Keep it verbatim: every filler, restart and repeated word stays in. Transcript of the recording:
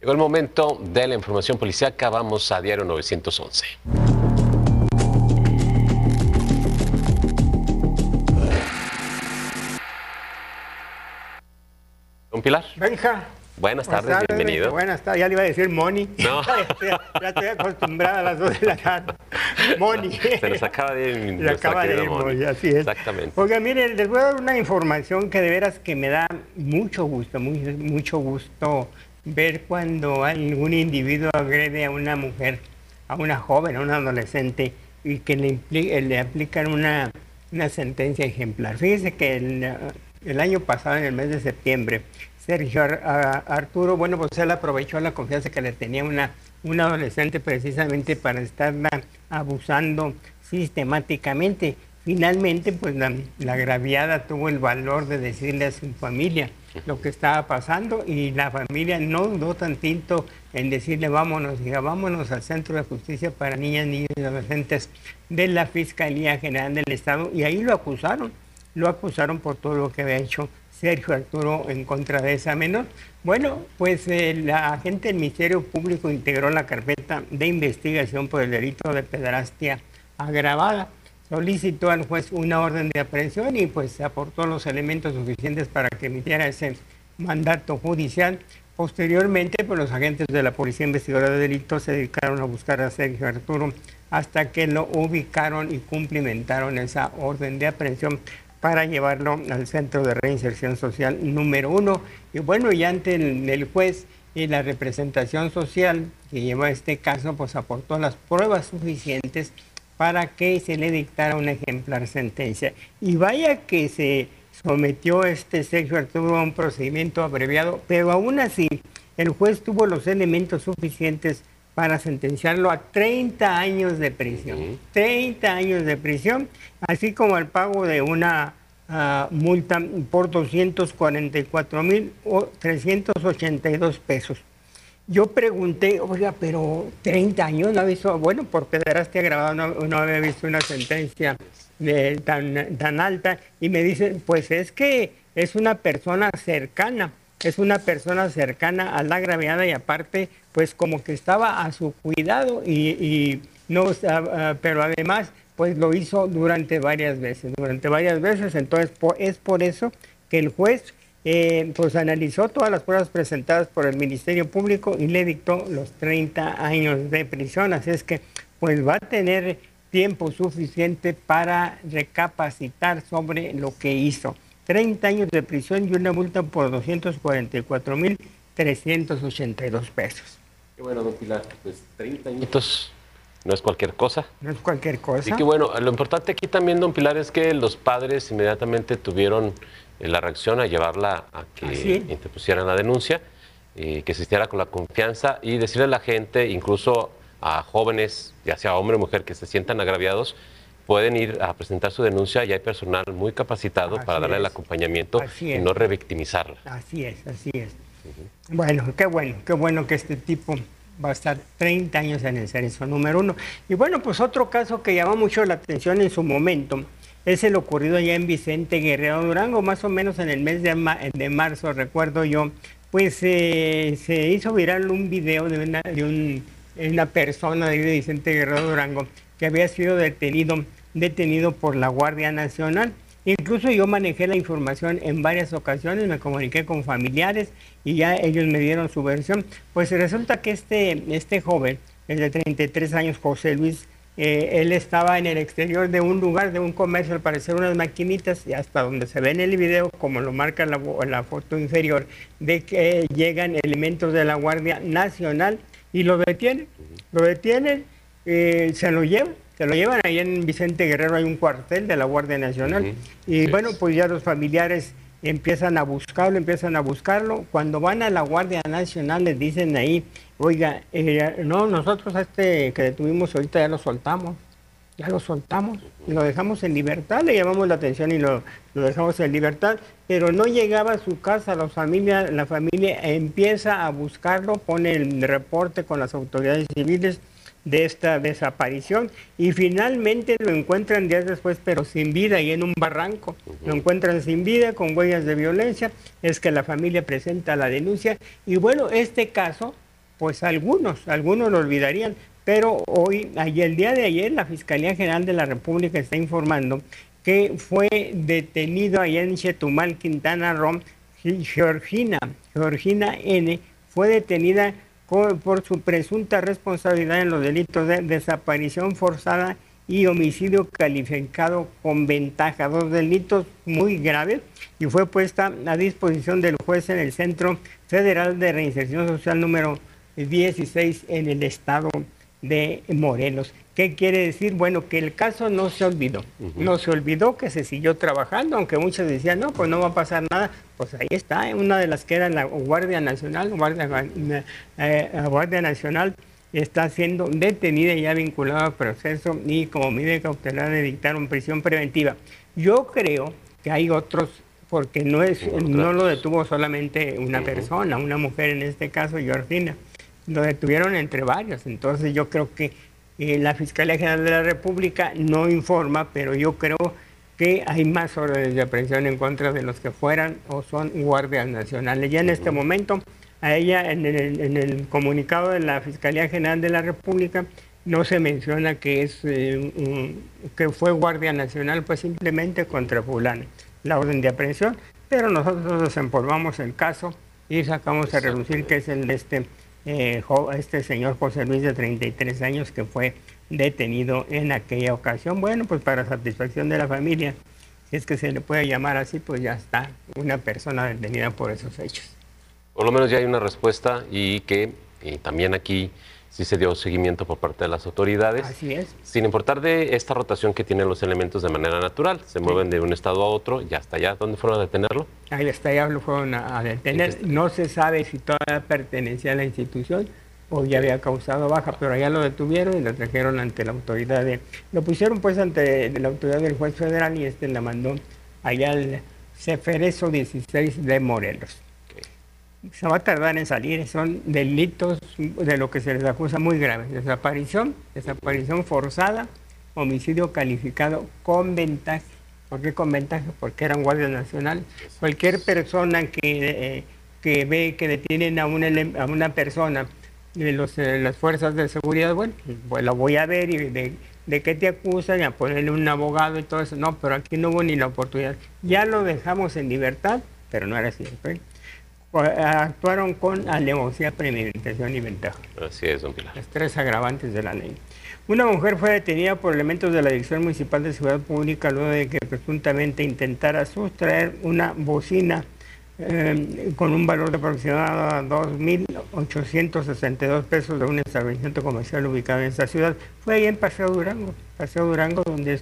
Llegó el momento de la información policíaca. Vamos a Diario novecientos once. Don Pilar. Benja. Buenas tardes, tardes, bienvenido. Buenas tardes, ya le iba a decir Moni. No. ya, estoy, ya estoy acostumbrada a las dos de la tarde. Moni. Se nos acaba de ir. Se acaba de ir, Moni, así es. Exactamente. Oiga, mire, les voy a dar una información que de veras que me da mucho gusto, muy, mucho gusto ver cuando algún individuo agrede a una mujer, a una joven, a una adolescente, y que le, impli le aplican una, una sentencia ejemplar. Fíjese que el, el año pasado, en el mes de septiembre, Sergio Arturo, bueno, pues él aprovechó la confianza que le tenía una, una adolescente precisamente para estarla abusando sistemáticamente. Finalmente, pues la, la agraviada tuvo el valor de decirle a su familia lo que estaba pasando y la familia no dudó tantito en decirle vámonos, diga, vámonos al Centro de Justicia para Niñas, Niños y Adolescentes de la Fiscalía General del Estado, y ahí lo acusaron, lo acusaron por todo lo que había hecho Sergio Arturo en contra de esa menor. Bueno, pues eh, la agente del Ministerio Público integró la carpeta de investigación por el delito de pederastia agravada. Solicitó al juez una orden de aprehensión y pues aportó los elementos suficientes para que emitiera ese mandato judicial. Posteriormente, pues los agentes de la Policía Investigadora de Delitos se dedicaron a buscar a Sergio Arturo hasta que lo ubicaron y cumplimentaron esa orden de aprehensión para llevarlo al Centro de Reinserción Social número uno. Y bueno, ya ante el, el juez y la representación social que lleva este caso, pues aportó las pruebas suficientes para que se le dictara una ejemplar sentencia. Y vaya que se sometió este Sergio Arturo a un procedimiento abreviado, pero aún así el juez tuvo los elementos suficientes para sentenciarlo a treinta años de prisión. Uh-huh. treinta años de prisión, así como el pago de una uh, multa por doscientos cuarenta y cuatro mil trescientos ochenta y dos pesos. Yo pregunté, oiga, pero treinta años no ha visto, bueno, por pederastia agravada no, no había visto una sentencia de, tan, tan alta, y me dicen, pues es que es una persona cercana, es una persona cercana a la agraviada y aparte, pues como que estaba a su cuidado y, y no, uh, uh, pero además, pues lo hizo durante varias veces, durante varias veces, entonces por, es por eso que el juez Eh, pues analizó todas las pruebas presentadas por el Ministerio Público y le dictó los treinta años de prisión, así es que pues va a tener tiempo suficiente para recapacitar sobre lo que hizo. treinta años de prisión y una multa por doscientos cuarenta y cuatro mil trescientos ochenta y dos pesos. Qué bueno, don Pilar, pues treinta añitos no es cualquier cosa. No es cualquier cosa. Y que bueno, lo importante aquí también, don Pilar, es que los padres inmediatamente tuvieron la reacción a llevarla a que ¿sí? interpusieran la denuncia, eh, que existiera con la confianza y decirle a la gente, incluso a jóvenes, ya sea hombre o mujer, que se sientan agraviados, pueden ir a presentar su denuncia y hay personal muy capacitado así para darle es. el acompañamiento y no revictimizarla. Así es, así es. Uh-huh. Bueno, qué bueno, qué bueno que este tipo va a estar treinta años en el cerezo número uno. Y bueno, pues otro caso que llamó mucho la atención en su momento es el ocurrido allá en Vicente Guerrero, Durango, más o menos en el mes de, ma de marzo, recuerdo yo, pues eh, se hizo viral un video de una, de un, una persona de Vicente Guerrero, Durango, que había sido detenido, detenido por la Guardia Nacional. Incluso yo manejé la información en varias ocasiones, me comuniqué con familiares y ya ellos me dieron su versión. Pues resulta que este, este joven, el de treinta y tres años, José Luis, Eh, él estaba en el exterior de un lugar, de un comercio, al parecer unas maquinitas, y hasta donde se ve en el video, como lo marca la, la foto inferior, de que llegan elementos de la Guardia Nacional y lo detienen, lo detienen, eh, se lo llevan, se lo llevan, ahí en Vicente Guerrero hay un cuartel de la Guardia Nacional, uh-huh. y sí. bueno, pues ya los familiares empiezan a buscarlo, empiezan a buscarlo. Cuando van a la Guardia Nacional les dicen ahí, oiga, eh, no, nosotros a este que detuvimos ahorita ya lo soltamos, ya lo soltamos, y lo dejamos en libertad, le llamamos la atención y lo, lo dejamos en libertad, pero no llegaba a su casa, la familia, la familia empieza a buscarlo, pone el reporte con las autoridades civiles de esta desaparición y finalmente lo encuentran días después, pero sin vida y en un barranco. Uh-huh. Lo encuentran sin vida, con huellas de violencia. Es que la familia presenta la denuncia y bueno, este caso pues algunos, algunos lo olvidarían, pero hoy, ayer, el día de ayer, la Fiscalía General de la República está informando que fue detenido allá en Chetumal, Quintana Roo, Georgina, Georgina N., fue detenida por, por su presunta responsabilidad en los delitos de desaparición forzada y homicidio calificado con ventaja, dos delitos muy graves, y fue puesta a disposición del juez en el Centro Federal de Reinserción Social número dieciséis en el estado de Morelos. ¿Qué quiere decir? Bueno, que el caso no se olvidó, uh-huh. no se olvidó, que se siguió trabajando, aunque muchos decían, no, pues no va a pasar nada, pues ahí está, una de las que era la Guardia Nacional, Guardia, eh, Guardia Nacional, está siendo detenida y ya vinculada al proceso y como medida cautelar le dictaron prisión preventiva. Yo creo que hay otros, porque no es no lo detuvo solamente una persona, una mujer en este caso, Georgina, lo detuvieron entre varios. Entonces yo creo que eh, la Fiscalía General de la República no informa, pero yo creo que hay más órdenes de aprehensión en contra de los que fueran o son guardias nacionales. Ya en este momento, a ella, en el, en el comunicado de la Fiscalía General de la República, no se menciona que es eh, un, que fue guardia nacional, pues simplemente contra fulano, la orden de aprehensión, pero nosotros desempolvamos el caso y sacamos a relucir que es el de este, eh, este señor José Luis de treinta y tres años que fue detenido en aquella ocasión. Bueno, pues para satisfacción de la familia, si es que se le puede llamar así, pues ya está una persona detenida por esos hechos. Por lo menos ya hay una respuesta y que y también aquí sí se dio seguimiento por parte de las autoridades. Así es. Sin importar de esta rotación que tienen los elementos de manera natural, se sí. mueven de un estado a otro y hasta allá. ¿Dónde fueron a detenerlo? Ahí hasta allá lo fueron a, a detener. No se sabe si todavía pertenecía a la institución o ya había causado baja, pero allá lo detuvieron y lo trajeron ante la autoridad de... Lo pusieron pues ante la autoridad del juez federal y este la mandó allá al Ceferezo dieciséis de Morelos. Se va a tardar en salir, son delitos de lo que se les acusa muy graves: desaparición, desaparición forzada, homicidio calificado con ventaja. ¿Por qué con ventaja? Porque eran guardias nacionales. Cualquier persona que, eh, que ve que detienen a una, a una persona de los, eh, las fuerzas de seguridad, bueno, pues lo voy a ver y de, de qué te acusan y a ponerle un abogado y todo eso. No, pero aquí no hubo ni la oportunidad. Ya lo dejamos en libertad, pero no era siempre. Actuaron con alevosía, premeditación y ventaja. Así es, don Pilar. Las tres agravantes de la ley. Una mujer fue detenida por elementos de la Dirección Municipal de Seguridad Pública luego de que presuntamente intentara sustraer una bocina eh, con un valor de aproximado a dos mil ochocientos sesenta y dos pesos de un establecimiento comercial ubicado en esta ciudad. Fue ahí en Paseo Durango, Paseo Durango, donde